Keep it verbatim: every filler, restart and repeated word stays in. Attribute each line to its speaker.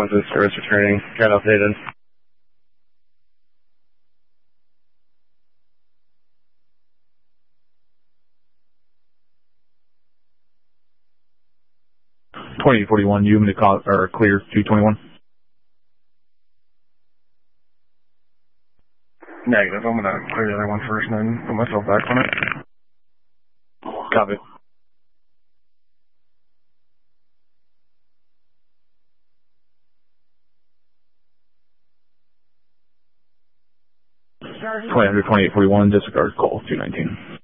Speaker 1: going to the service returning. Got updated.
Speaker 2: twenty forty-one, you want me to call or clear two twenty-one?
Speaker 1: Negative. I'm going to clear the other one first and then put myself back on it.
Speaker 2: Copy. twenty, twenty-eight forty-one, disregard call two nineteen.